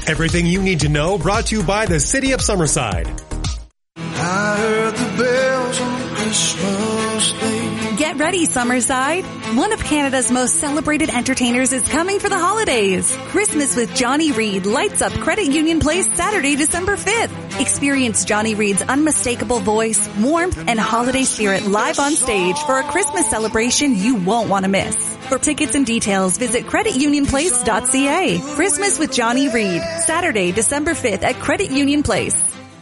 Everything you need to know brought to you by the City of Summerside. I heard the bells on Christmas Day. Get ready, Summerside. One of Canada's most celebrated entertainers is coming for the holidays. Christmas with Johnny Reid lights up Credit Union Place Saturday, December 5th. Experience Johnny Reid's unmistakable voice, warmth, and holiday spirit live on stage for a Christmas celebration you won't want to miss. For tickets and details, visit creditunionplace.ca. Christmas with Johnny Reid, Saturday, December 5th at Credit Union Place.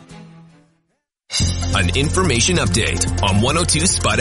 An information update on 102 Spud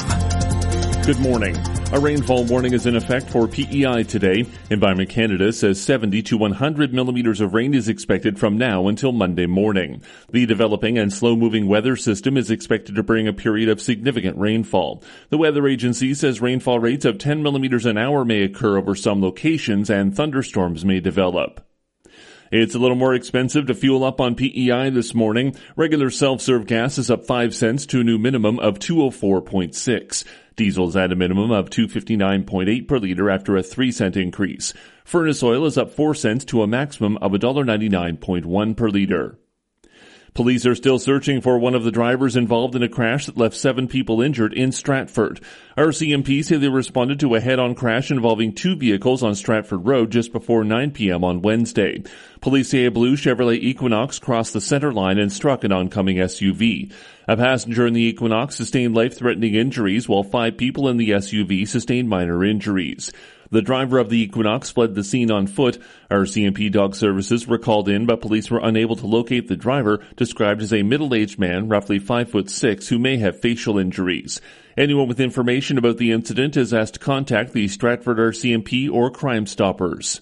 FM. Good morning. A rainfall warning is in effect for PEI today. Environment Canada says 70 to 100 millimeters of rain is expected from now until Monday morning. The developing and slow-moving weather system is expected to bring a period of significant rainfall. The weather agency says rainfall rates of 10 millimeters an hour may occur over some locations and thunderstorms may develop. It's a little more expensive to fuel up on PEI this morning. Regular self-serve gas is up 5 cents to a new minimum of 204.6. Diesel is at a minimum of 259.8 per liter after a 3-cent increase. Furnace oil is up 4 cents to a maximum of $1.99.1 per liter. Police are still searching for one of the drivers involved in a crash that left 7 people injured in Stratford. RCMP say they responded to a head-on crash involving 2 vehicles on Stratford Road just before 9 p.m. on Wednesday. Police say a blue Chevrolet Equinox crossed the center line and struck an oncoming SUV. A passenger in the Equinox sustained life-threatening injuries, while 5 people in the SUV sustained minor injuries. The driver of the Equinox fled the scene on foot. RCMP dog services were called in, but police were unable to locate the driver, described as a middle-aged man, roughly 5'6", who may have facial injuries. Anyone with information about the incident is asked to contact the Stratford RCMP or Crime Stoppers.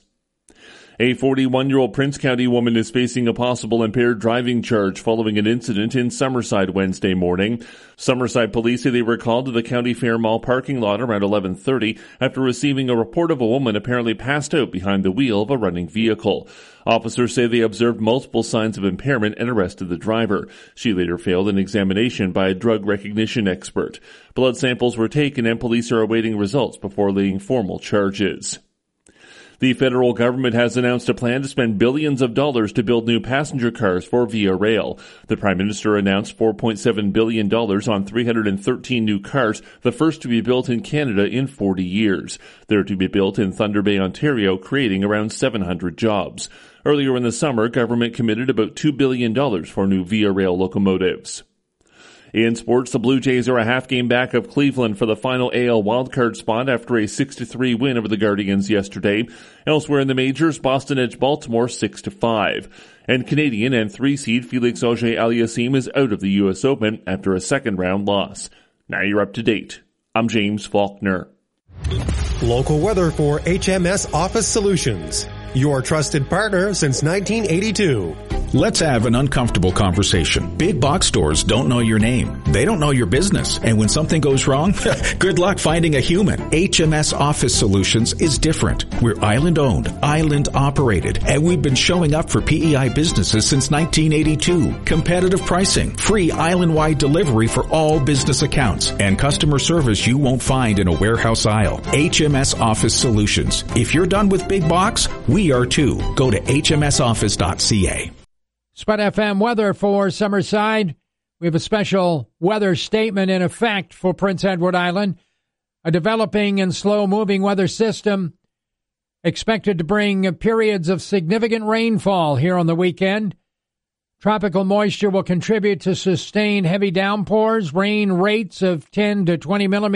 A 41-year-old Prince County woman is facing a possible impaired driving charge following an incident in Summerside Wednesday morning. Summerside police say they were called to the County Fair Mall parking lot around 11:30 after receiving a report of a woman apparently passed out behind the wheel of a running vehicle. Officers say they observed multiple signs of impairment and arrested the driver. She later failed an examination by a drug recognition expert. Blood samples were taken and police are awaiting results before laying formal charges. The federal government has announced a plan to spend billions of dollars to build new passenger cars for Via Rail. The Prime Minister announced $4.7 billion on 313 new cars, the first to be built in Canada in 40 years. They're to be built in Thunder Bay, Ontario, creating around 700 jobs. Earlier in the summer, government committed about $2 billion for new Via Rail locomotives. In sports, the Blue Jays are a half game back of Cleveland for the final AL wildcard spot after a 6-3 win over the Guardians yesterday. Elsewhere in the majors, Boston edged Baltimore 6-5. And Canadian and 3-seed Felix Auger-Aliassime is out of the U.S. Open after a second-round loss. Now you're up to date. I'm James Faulkner. Local weather for HMS Office Solutions. Your trusted partner since 1982. Let's have an uncomfortable conversation. Big box stores don't know your name. They don't know your business. And when something goes wrong, good luck finding a human. HMS Office Solutions is different. We're island owned, island operated, and we've been showing up for PEI businesses since 1982. Competitive pricing, free island-wide delivery for all business accounts, and customer service you won't find in a warehouse aisle. HMS Office Solutions. If you're done with big box, we are too. Go to hmsoffice.ca. Spud FM weather for Summerside. We have a special weather statement in effect for Prince Edward Island. A developing and slow-moving weather system expected to bring periods of significant rainfall here on the weekend. Tropical moisture will contribute to sustained heavy downpours, rain rates of 10 to 20 millimeters.